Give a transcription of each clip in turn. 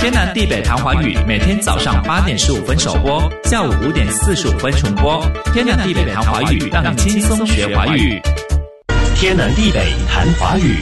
天南地北谈华语，每天早上8点15分首播，下午5点45分重播。天南地北谈华语，让你轻松学华语。 天南地北谈华语。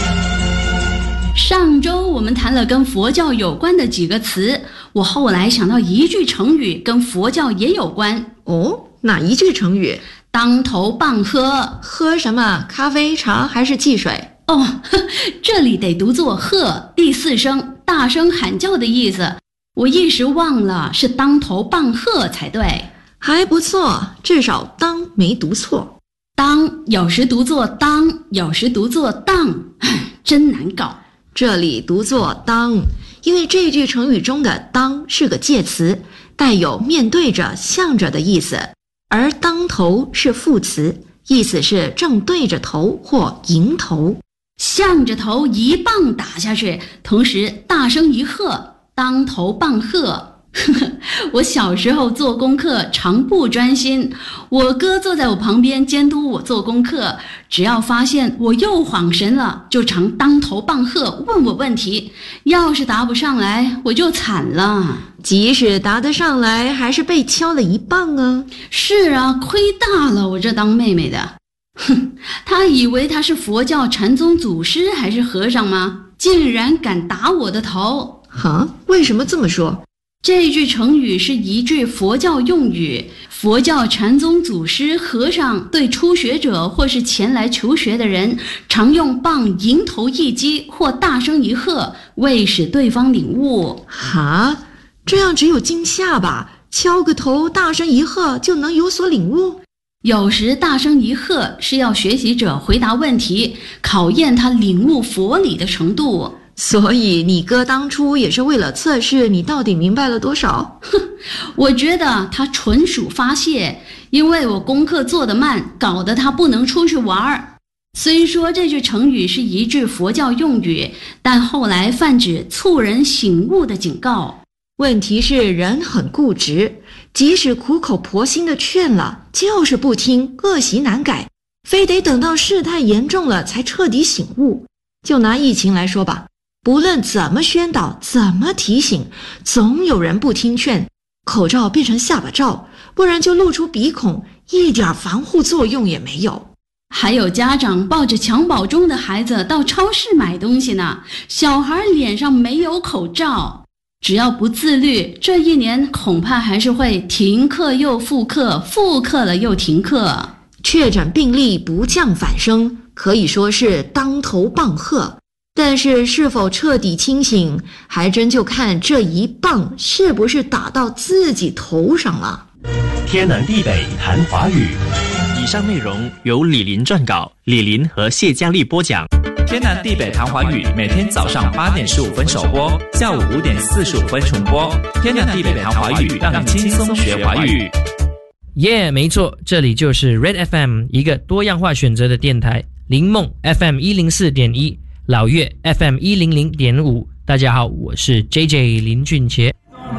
上周我们谈了跟佛教有关的几个词，我后来想到一句成语跟佛教也有关。 哦，哪一句成语？ 当头棒喝。 喝什么？咖啡、茶还是汽水？ 哦，这里得读作喝，第4声大声喊叫的意思。我一时忘了是当头棒喝才对。 还不错，至少当没读错。 当有时读作当，有时读作当，真难搞。 这里读作当，因为这句成语中的当是个介词，带有面对着、向着的意思，而当头是副词，意思是正对着头或迎头。 向着头一棒打下去，同时大声一喝，当头棒喝。我小时候做功课常不专心，我哥坐在我旁边监督我做功课，只要发现我又晃神了，就常当头棒喝问我问题，要是答不上来我就惨了。 即使答得上来，还是被敲了一棒啊。 是啊，亏大了我这当妹妹的。他以为他是佛教禅宗祖师还是和尚吗？竟然敢打我的头。 为什么这么说？ 这句成语是一句佛教用语，佛教禅宗祖师和尚对初学者或是前来求学的人，常用棒迎头一击或大声一喝，为使对方领悟。 这样只有惊吓吧？敲个头大声一喝就能有所领悟？ 有时大声一喝是要学习者回答问题，考验他领悟佛理的程度。 所以你哥当初也是为了测试你到底明白了多少？ 我觉得他纯属发泄，因为我功课做得慢，搞得他不能出去玩。虽说这句成语是一句佛教用语，但后来泛指促人醒悟的警告。 问题是人很固执，即使苦口婆心的劝了，就是不听，恶习难改，非得等到事态严重了才彻底醒悟。就拿疫情来说吧，不论怎么宣导，怎么提醒，总有人不听劝，口罩变成下巴罩，不然就露出鼻孔，一点防护作用也没有。 还有家长抱着襁褓中的孩子到超市买东西呢，小孩脸上没有口罩，只要不自律，这一年恐怕还是会停课又复课，复课了又停课。 确诊病例不降反升，可以说是当头棒喝。但是是否彻底清醒，还真就看这一棒是不是打到自己头上了。 天南地北谈华语。 以上内容由李林撰稿，李林和谢佳丽播讲。天南地北谈华语，每天早上8点15分首播，下午5点45分重播。天南地北谈华语，让你轻松学华语。 没错，这里就是 Red FM， 一个多样化选择的电台。林梦 FM 104.1，老岳 FM 100.5。大家好，我是 JJ 林俊杰。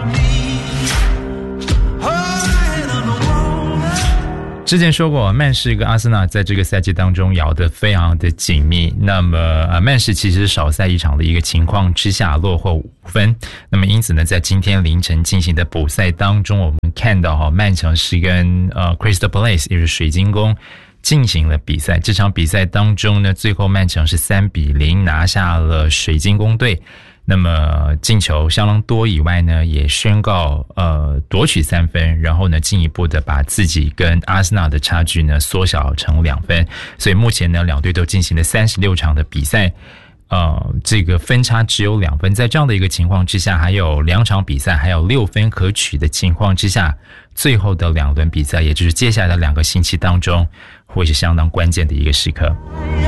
之前说过，曼市跟阿森纳在这个赛季当中咬得非常的紧密。那么曼市其实少赛一场的一个情况之下落后5分。那么因此呢，在今天凌晨进行的补赛当中，我们看到曼城是跟Crystal Palace 也就是水晶宫进行了比赛。这场比赛当中呢，最后曼城是3-0拿下了水晶宫队。那么进球相当多以外呢，也宣告夺取3分，然后呢进一步的把自己跟阿森纳的差距呢缩小成2分。所以目前呢两队都进行了36场的比赛，这个分差只有2分。在这样的一个情况之下，还有2场比赛还有6分可取的情况之下，最后的2轮比赛，也就是接下来的2个星期当中，会是相当关键的一个时刻。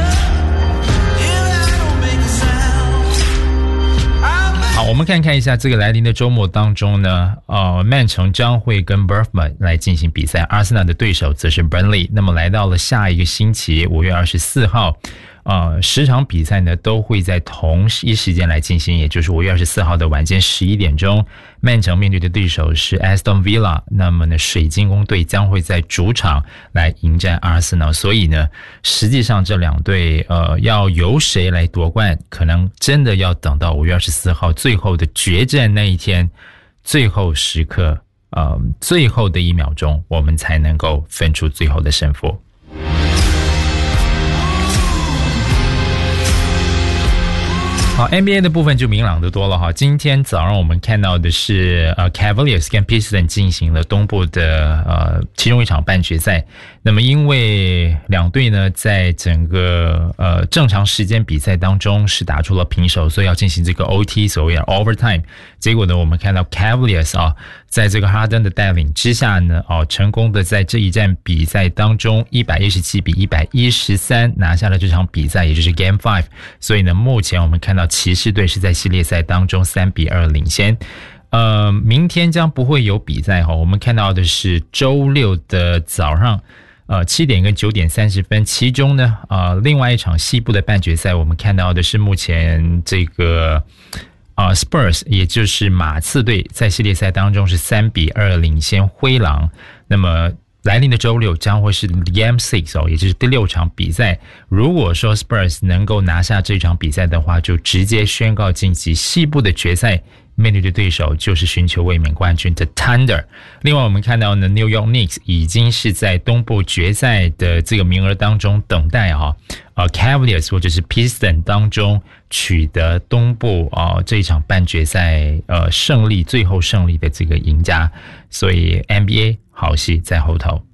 好，我们看一下这个来临的周末当中呢，曼城将会跟 Bournemouth 来进行比赛，阿森纳的对手则是 Burnley。那么来到了下一个星期5月24号 10场比赛呢都会在同一时间来进行，也就是5月24号的晚间11点钟，曼城面对的对手是 Aston Villa， 那么呢水晶宫队将会在主场来迎战阿森纳，所以呢实际上这两队要由谁来夺冠，可能真的要等到5月24号最后的决战那一天，最后时刻最后的1秒钟，我们才能够分出最后的胜负。好 NBA 的部分就明朗得多了哈。今天早上我们看到的是Cavaliers 跟 Pistons 进行了东部的其中一场半决赛。那么因为两队呢在整个正常时间比赛当中是打出了平手，所以要进行这个 OT 所谓的 overtime。结果呢我们看到 Cavaliers 在这个哈登的带领之下呢成功的在这一战比赛当中117比113拿下了这场比赛，也就是 Game 5。所以呢目前我们看到骑士队是在系列赛当中3比2领先。明天将不会有比赛我们看到的是周六的早上7点跟9点30分，其中呢另外一场西部的半决赛，我们看到的是目前这个Spurs 也就是马刺队在系列赛当中是3比2领先灰狼。那么来临的周六将会是 Game 6也就是第6场比赛。如果说 Spurs 能够拿下这场比赛的话，就直接宣告晋级西部的决赛，面对的对手就是寻求卫冕冠军的 Thunder。 另外我们看到呢 New York Knicks 已经是在东部决赛的这个名额当中等待Cavaliers 或者是 Pistons 当中取得东部这一场半决赛胜利最后胜利的这个赢家，所以 NBA 好戏在后头。